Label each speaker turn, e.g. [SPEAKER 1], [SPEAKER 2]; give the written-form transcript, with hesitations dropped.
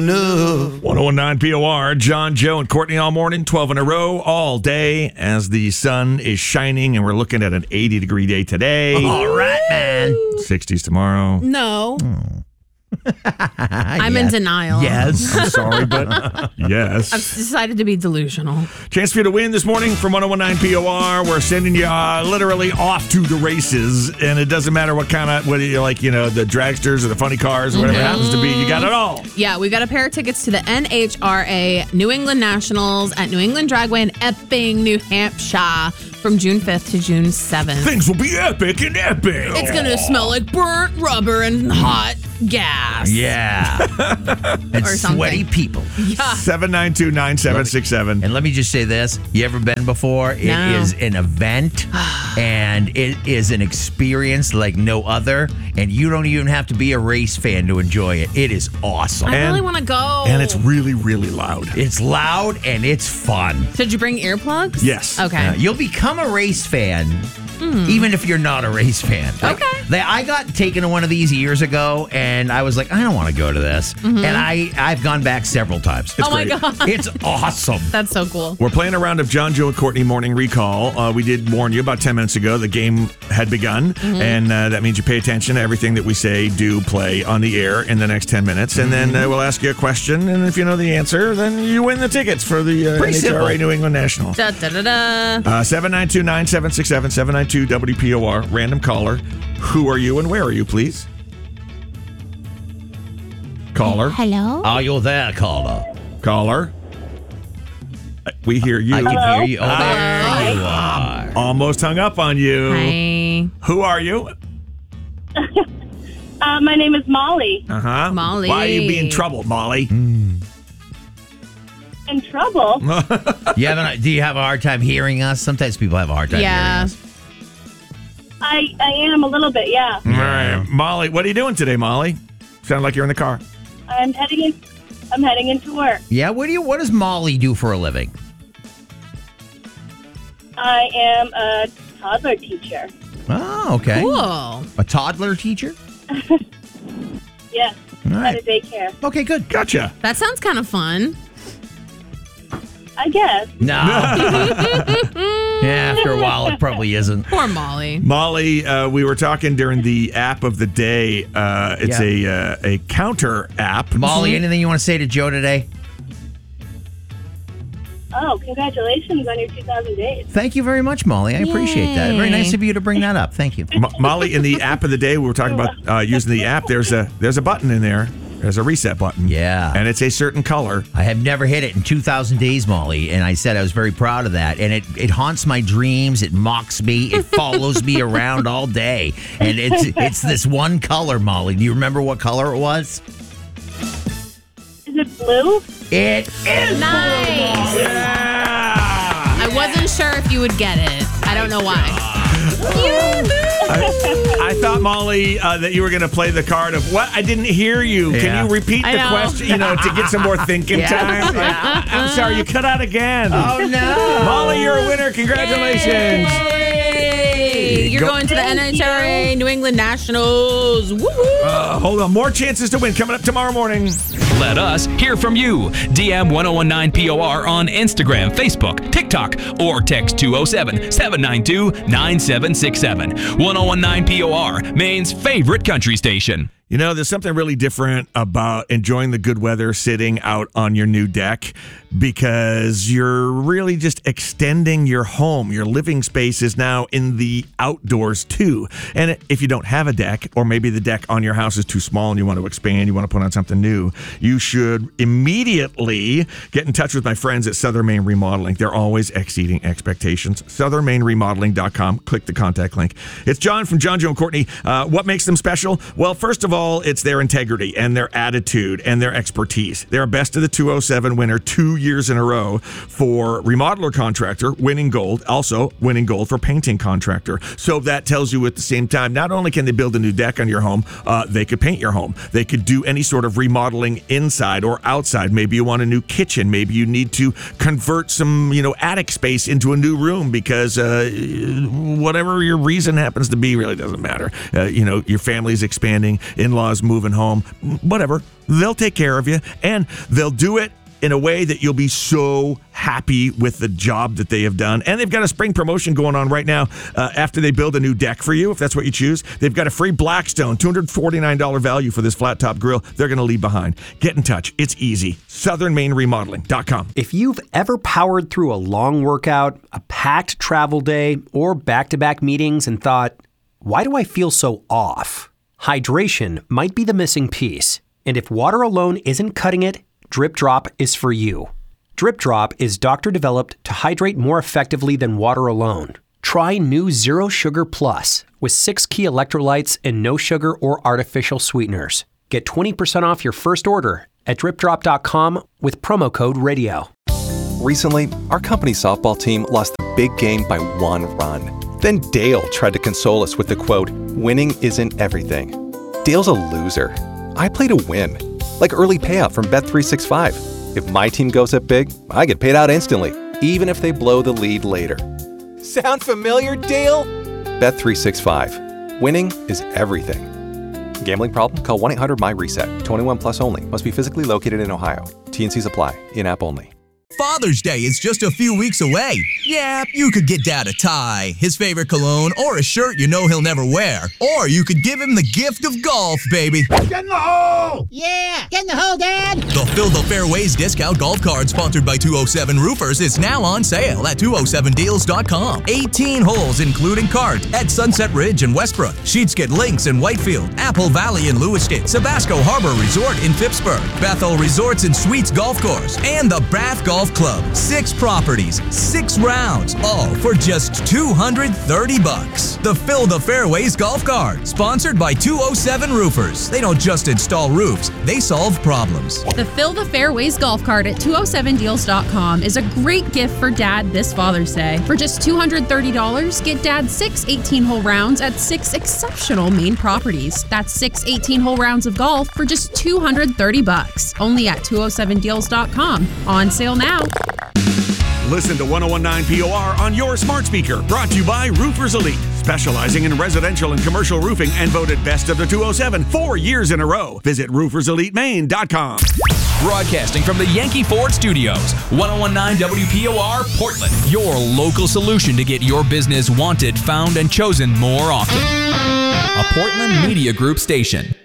[SPEAKER 1] No.
[SPEAKER 2] 1019 POR, John, Joe, and Courtney all morning, 12 in a row, all day, as the sun is shining, and we're looking at an 80-degree day today.
[SPEAKER 1] All right, man.
[SPEAKER 2] 60s tomorrow.
[SPEAKER 3] No. I'm in denial.
[SPEAKER 1] Yes.
[SPEAKER 2] I'm sorry, but yes.
[SPEAKER 3] I've decided to be delusional.
[SPEAKER 2] Chance for you to win this morning from 1019 POR. We're sending you literally off to the races, and it doesn't matter what kind of, whether you like, the dragsters or the funny cars or whatever it happens to be, you got it all.
[SPEAKER 3] Yeah, we got a pair of tickets to the NHRA New England Nationals at New England Dragway in Epping, New Hampshire from June 5th to June 7th.
[SPEAKER 2] Things will be epic and epic.
[SPEAKER 3] It's going to smell like burnt rubber and hot gas.
[SPEAKER 1] Yeah. And
[SPEAKER 3] Or something.
[SPEAKER 1] sweaty people.
[SPEAKER 3] Yeah.
[SPEAKER 2] 792-9767.
[SPEAKER 1] And let me just say this. You ever been before? It
[SPEAKER 3] No.
[SPEAKER 1] is an event and it is an experience like no other. And you don't even have to be a race fan to enjoy it. It is awesome.
[SPEAKER 3] I really want to go.
[SPEAKER 2] And it's really, really loud.
[SPEAKER 1] It's loud and it's fun.
[SPEAKER 3] Did you bring earplugs?
[SPEAKER 2] Yes.
[SPEAKER 3] Okay.
[SPEAKER 1] You'll become a race fan, even if you're not a race fan.
[SPEAKER 3] Okay.
[SPEAKER 1] I got taken to one of these years ago, and I was like, I don't want to go to this. And I've gone back several times.
[SPEAKER 2] It's
[SPEAKER 3] Oh my
[SPEAKER 2] great.
[SPEAKER 3] God.
[SPEAKER 1] It's awesome.
[SPEAKER 3] That's so cool.
[SPEAKER 2] We're playing a round of John, Joe, and Courtney Morning Recall. We did warn you about 10 minutes ago. The game had begun, and that means you pay attention to everything that we say, do, play on the air in the next 10 minutes. And then we'll ask you a question, and if you know the answer, then you win the tickets for the
[SPEAKER 1] Pretty simple.
[SPEAKER 2] NHRA New England National.
[SPEAKER 3] Da, da, da, da.
[SPEAKER 2] 792-9767, 792-WPOR, random caller. Who are you and where are you, please? Caller.
[SPEAKER 3] Hello?
[SPEAKER 1] Oh, you're there, caller.
[SPEAKER 2] Caller. We hear you.
[SPEAKER 1] I can hear you. Oh,
[SPEAKER 3] Hello?
[SPEAKER 1] there you are.
[SPEAKER 2] Almost hung up on you.
[SPEAKER 3] Hi.
[SPEAKER 2] Who are you?
[SPEAKER 4] My name is Molly.
[SPEAKER 2] Uh-huh.
[SPEAKER 3] Molly.
[SPEAKER 2] Why are you being troubled, Molly?
[SPEAKER 4] In trouble?
[SPEAKER 1] Do you have a hard time hearing us? Sometimes people have a hard time hearing
[SPEAKER 3] Yeah.
[SPEAKER 1] us.
[SPEAKER 4] I am a little bit, yeah.
[SPEAKER 2] All right. Molly, what are you doing today, Molly? Sound like you're in the car.
[SPEAKER 4] I'm heading into work.
[SPEAKER 1] Yeah, what does Molly do for a living?
[SPEAKER 4] I am a toddler teacher.
[SPEAKER 1] Oh, okay.
[SPEAKER 3] Cool.
[SPEAKER 1] A toddler teacher?
[SPEAKER 4] Yes,
[SPEAKER 1] All
[SPEAKER 4] at
[SPEAKER 1] right.
[SPEAKER 4] a daycare.
[SPEAKER 1] Okay, good.
[SPEAKER 2] Gotcha.
[SPEAKER 3] That sounds kind of fun.
[SPEAKER 4] I guess.
[SPEAKER 1] No. Yeah, after a while, it probably isn't.
[SPEAKER 3] Poor Molly.
[SPEAKER 2] Molly, we were talking during the app of the day. It's a counter app.
[SPEAKER 1] Molly, anything you want to say to Joe today?
[SPEAKER 4] Oh, congratulations on your 2,000 days.
[SPEAKER 1] Thank you very much, Molly. I appreciate that. Very nice of you to bring that up. Thank you.
[SPEAKER 2] Molly, in the app of the day, we were talking about using the app. There's a button in there. There's a reset button.
[SPEAKER 1] Yeah.
[SPEAKER 2] And it's a certain color.
[SPEAKER 1] I have never hit it in 2,000 days, Molly, and I said I was very proud of that. And it haunts my dreams. It mocks me. It follows me around all day. And it's this one color, Molly. Do you remember what color it was?
[SPEAKER 4] Is it blue?
[SPEAKER 1] It is.
[SPEAKER 3] Nice.
[SPEAKER 2] Yeah.
[SPEAKER 3] I wasn't sure if you would get it. I don't know why.
[SPEAKER 2] I thought, Molly, that you were going to play the card of what? I didn't hear you.
[SPEAKER 1] Yeah.
[SPEAKER 2] Can you repeat
[SPEAKER 3] I
[SPEAKER 2] the
[SPEAKER 3] know.
[SPEAKER 2] question, to get some more thinking
[SPEAKER 1] Yeah.
[SPEAKER 2] time? I'm sorry, you cut out again.
[SPEAKER 1] Oh, no.
[SPEAKER 2] Molly, you're a winner. Congratulations.
[SPEAKER 3] Yay! You're
[SPEAKER 2] Go-
[SPEAKER 3] going to the NHRA New England Nationals. Woo-hoo!
[SPEAKER 2] Hold on. More chances to win coming up tomorrow morning.
[SPEAKER 5] Let us hear from you. DM 1019 POR on Instagram, Facebook, TikTok, or text 207-792-9767. 1019 POR, Maine's favorite country station.
[SPEAKER 2] You know, there's something really different about enjoying the good weather sitting out on your new deck because you're really just extending your home. Your living space is now in the outdoors too. And if you don't have a deck, or maybe the deck on your house is too small and you want to expand, you want to put on something new, you should immediately get in touch with my friends at Southern Maine Remodeling. They're always exceeding expectations. SouthernMaineRemodeling.com. Click the contact link. It's John from John, Joe, and Courtney. What makes them special? Well, first of all, it's their integrity and their attitude and their expertise. They're a Best of the 207 winner 2 years in a row for remodeler contractor, winning gold, also winning gold for painting contractor. So that tells you at the same time, not only can they build a new deck on your home, they could paint your home. They could do any sort of remodeling inside or outside. Maybe you want a new kitchen. Maybe you need to convert some, attic space into a new room because whatever your reason happens to be really doesn't matter. Your family's expanding. In in-laws moving home, whatever. They'll take care of you, and they'll do it in a way that you'll be so happy with the job that they have done. And they've got a spring promotion going on right now after they build a new deck for you, if that's what you choose. They've got a free Blackstone, $249 value for this flat top grill they're going to leave behind. Get in touch. It's easy. SouthernMaineRemodeling.com.
[SPEAKER 6] If you've ever powered through a long workout, a packed travel day, or back-to-back meetings and thought, why do I feel so off? Hydration might be the missing piece. And if water alone isn't cutting it, Drip Drop is for you. Drip Drop is doctor-developed to hydrate more effectively than water alone. Try new Zero Sugar Plus with 6 key electrolytes and no sugar or artificial sweeteners. Get 20% off your first order at dripdrop.com with promo code RADIO.
[SPEAKER 7] Recently, our company softball team lost the big game by 1 run. Then Dale tried to console us with the quote, "Winning isn't everything." Dale's a loser. I play to win. Like early payout from Bet365. If my team goes up big, I get paid out instantly, even if they blow the lead later. Sound familiar, Dale? Bet365. Winning is everything. Gambling problem? Call 1-800-MY-RESET. 21 plus only. Must be physically located in Ohio. T&Cs apply. In-app only.
[SPEAKER 8] Father's Day is just a few weeks away. Yeah, you could get Dad a tie, his favorite cologne, or a shirt you know he'll never wear. Or you could give him the gift of golf, baby.
[SPEAKER 9] Get in the hole! Yeah, get in the hole, Dad!
[SPEAKER 8] The Fill the Fairways discount golf card sponsored by 207 Roofers is now on sale at 207deals.com. 18 holes including cart at Sunset Ridge in Westbrook, Sheetsket Links in Whitefield, Apple Valley in Lewiston, Sabasco Harbor Resort in Phippsburg, Bethel Resorts and Suites Golf Course, and the Bath Golf Club. 6 properties, 6 rounds, all for just $230. The Fill the Fairways golf cart, sponsored by 207 Roofers. They don't just install roofs, they solve problems.
[SPEAKER 10] The Fill the Fairways golf cart at 207deals.com is a great gift for Dad this Father's Day. For just $230, get Dad 6 18-hole rounds at 6 exceptional Maine properties. That's 6 18-hole rounds of golf for just $230. Only at 207deals.com. On sale now.
[SPEAKER 2] Listen to 101.9 POR on your smart speaker. Brought to you by Roofers Elite, specializing in residential and commercial roofing and voted best of the 207 4 years in a row. Visit rooferselitemaine.com.
[SPEAKER 5] Broadcasting from the Yankee Ford Studios, 101.9 WPOR, Portland. Your local solution to get your business wanted, found, and chosen more often. A Portland Media Group station.